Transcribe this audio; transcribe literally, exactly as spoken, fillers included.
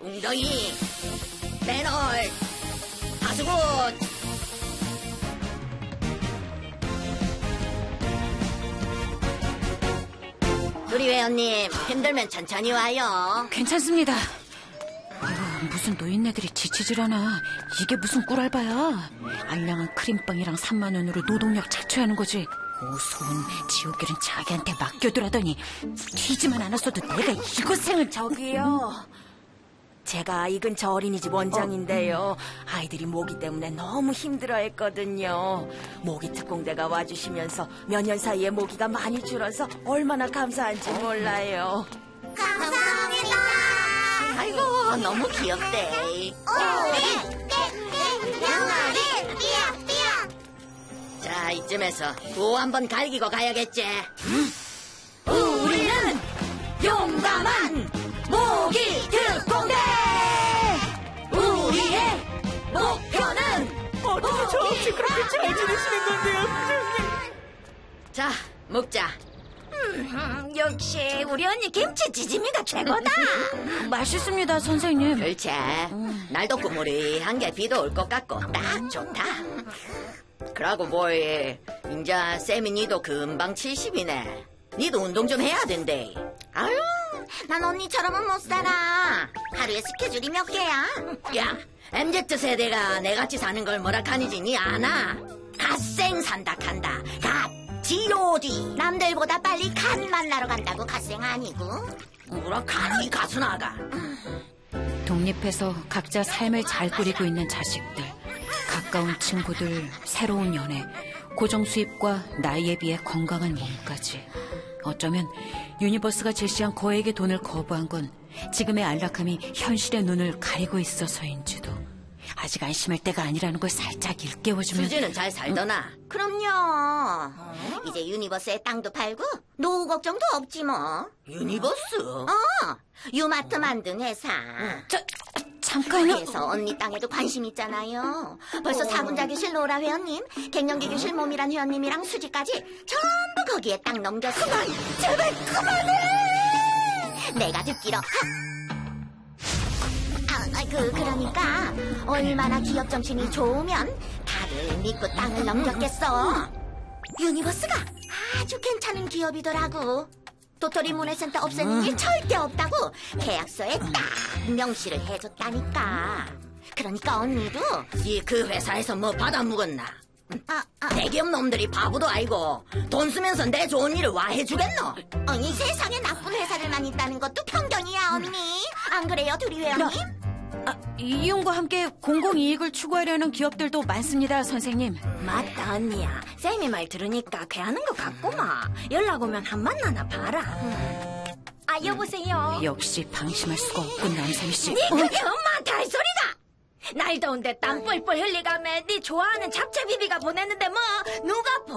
웅덩이, 배널, 하수구. 우리 회원님, 힘들면 천천히 와요. 괜찮습니다. 아유, 무슨 노인네들이 지치질 않아. 이게 무슨 꿀알바야. 알량한 크림빵이랑 삼만 원으로 노동력 자초하는 거지. 오소은 지옥길은 자기한테 맡겨두라더니 튀지만 않았어도 내가 이곳생을. 저기요. 제가 이 근처 어린이집 원장인데요. 아이들이 모기 때문에 너무 힘들어했거든요. 모기 특공대가 와주시면서 몇 년 사이에 모기가 많이 줄어서 얼마나 감사한지 몰라요. 감사합니다. 아이고, 너무 귀엽대. 병아리 삐약삐약. 자, 이쯤에서 구호 한번 갈기고 가야겠지. 우리는 용감한 모기 특공대! 우리의 목표는 어떻게 저 없이 그렇게 잘 지내시는 건데요? 자, 먹자. 음, 역시 우리 언니 김치찌짐이가 최고다. 맛있습니다, 선생님. 그렇지. 날도 꾸무리한 게 비도 올 것 같고 딱 좋다. 그러고 뭐해. 인자 쌤이 니도 금방 칠십이네. 니도 운동 좀 해야 된대. 아유, 난 언니처럼은 못 살아. 하루에 스케줄이 몇 개야? 야, 엠지 세대가 내같이 사는 걸 뭐라 카니지 니 아나? 갓생 산다 칸다. 갓 지오지. 남들보다 빨리 간 만나러 간다고 갓생 아니고. 뭐라 카니 가수나가. 독립해서 각자 삶을 잘 꾸리고 있는 자식들, 가까운 친구들, 새로운 연애, 고정 수입과 나이에 비해 건강한 몸까지. 어쩌면 유니버스가 제시한 거액의 돈을 거부한 건 지금의 안락함이 현실의 눈을 가리고 있어서인지도. 아직 안심할 때가 아니라는 걸 살짝 일깨워주면. 수지는 잘 살더나? 그럼요. 이제 유니버스에 땅도 팔고 노후 걱정도 없지 뭐. 유니버스? 어, 유마트 만든 회사. 저, 잠깐요. 그래서 언니 땅에도 관심 있잖아요. 벌써 사분자교실 노라 회원님, 갱년기교실 몸이란 회원님이랑 수지까지 전부 거기에 땅 넘겼어. 그만, 제발 그만해. 내가 듣기로. 아, 아, 그 그러니까 얼마나 기업 정신이 좋으면 다들 믿고 땅을 넘겼겠어. 유니버스가 아주 괜찮은 기업이더라고. 도토리 문화센터 없애는 일 절대 없다고 계약서에 딱 명시를 해줬다니까. 그러니까 언니도. 니 그 회사에서 뭐 받아먹었나? 아, 아, 대기업 놈들이 바보도 아니고 돈 쓰면서 내 좋은 일을 와 해주겠노? 언니 세상에 나쁜 회사들만 있다는 것도 편견이야 언니. 안 그래요 두리 회원님? 아, 이윤과 함께 공공이익을 추구하려는 기업들도 많습니다, 선생님. 맞다, 언니야. 쌤이 말 들으니까 괴하는 것 같구만. 연락 오면 한 만나나 봐라. 아, 여보세요? 역시 방심할 수가 없군, 남삼 씨. 니 그게 엄마한테 할 소리다! 날 더운데 땀 뻘뻘 흘리가며 니 좋아하는 잡채 비비가 보냈는데 뭐 누가